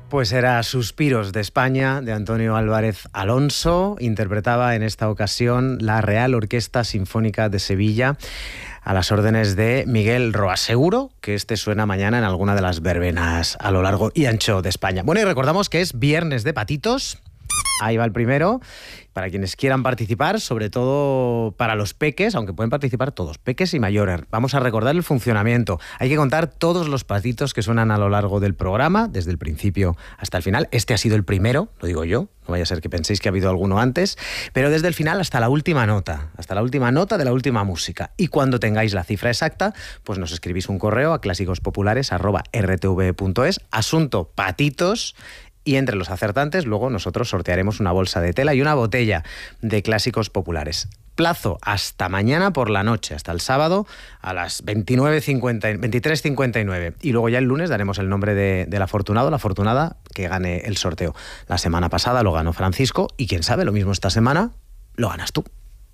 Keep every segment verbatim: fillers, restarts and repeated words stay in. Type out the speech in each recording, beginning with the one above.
Pues era Suspiros de España, de Antonio Álvarez Alonso. Interpretaba en esta ocasión la Real Orquesta Sinfónica de Sevilla a las órdenes de Miguel Roa. Seguro que este suena mañana en alguna de las verbenas a lo largo y ancho de España. Bueno, y recordamos que es Viernes de Patitos. Ahí va el primero. Para quienes quieran participar, sobre todo para los peques, aunque pueden participar todos, peques y mayores. Vamos a recordar el funcionamiento. Hay que contar todos los patitos que suenan a lo largo del programa, desde el principio hasta el final. Este ha sido el primero, lo digo yo, no vaya a ser que penséis que ha habido alguno antes, pero desde el final hasta la última nota, hasta la última nota de la última música. Y cuando tengáis la cifra exacta, pues nos escribís un correo a clásicospopulares arroba r t v punto es, asunto patitos. Y entre los acertantes, luego nosotros sortearemos una bolsa de tela y una botella de Clásicos Populares. Plazo hasta mañana por la noche, hasta el sábado a las veintinueve cincuenta, veintitrés cincuenta y nueve. Y luego ya el lunes daremos el nombre de, del afortunado, la afortunada que gane el sorteo. La semana pasada lo ganó Francisco y quién sabe, lo mismo esta semana lo ganas tú.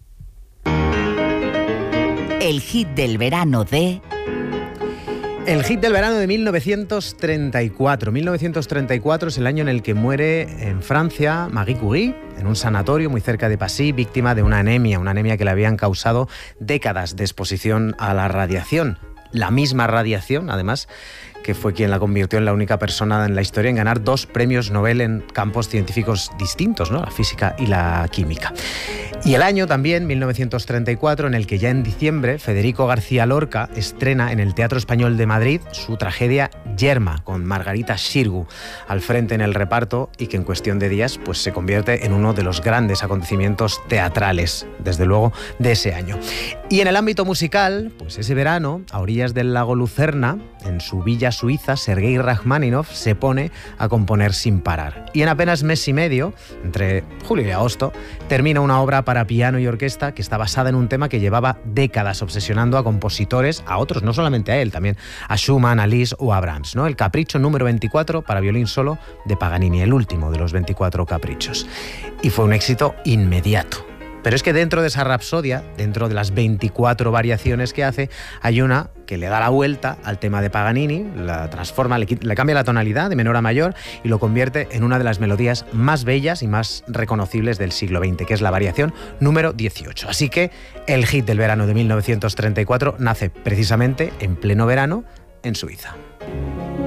El hit del verano de... El hit del verano de mil novecientos treinta y cuatro. mil novecientos treinta y cuatro es el año en el que muere en Francia Marie Curie, en un sanatorio muy cerca de Passy, víctima de una anemia, una anemia que le habían causado décadas de exposición a la radiación. La misma radiación, además, que fue quien la convirtió en la única persona en la historia en ganar dos premios Nobel en campos científicos distintos, ¿no? La física y la química. Y el año también, mil novecientos treinta y cuatro, en el que ya en diciembre Federico García Lorca estrena en el Teatro Español de Madrid su tragedia Yerma, con Margarita Xirgu al frente en el reparto y que en cuestión de días pues, se convierte en uno de los grandes acontecimientos teatrales, desde luego, de ese año. Y en el ámbito musical, pues ese verano, a orillas del lago Lucerna, en su villa suiza, Sergei Rachmaninoff se pone a componer sin parar. Y en apenas mes y medio, entre julio y agosto, termina una obra para piano y orquesta que está basada en un tema que llevaba décadas obsesionando a compositores, a otros, no solamente a él, también a Schumann, a Liszt o a Brahms, ¿no? El Capricho número veinticuatro para violín solo de Paganini, el último de los veinticuatro caprichos. Y fue un éxito inmediato. Pero es que dentro de esa rapsodia, dentro de las veinticuatro variaciones que hace, hay una que le da la vuelta al tema de Paganini, la transforma, le, le cambia la tonalidad de menor a mayor y lo convierte en una de las melodías más bellas y más reconocibles del siglo veinte, que es la variación número dieciocho. Así que el hit del verano de mil novecientos treinta y cuatro nace precisamente en pleno verano en Suiza.